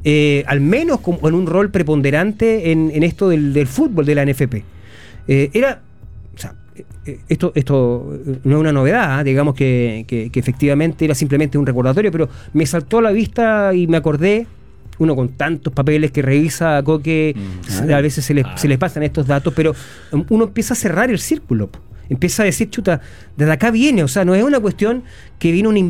al menos con un rol preponderante en esto del fútbol de la NFP. Esto no es una novedad, digamos que efectivamente era simplemente un recordatorio, pero me saltó a la vista y me acordé, uno con tantos papeles que revisa, Coque, a veces se les pasan estos datos, pero uno empieza a cerrar el círculo. Empieza a decir, chuta, desde acá viene, o sea, no es una cuestión que vino una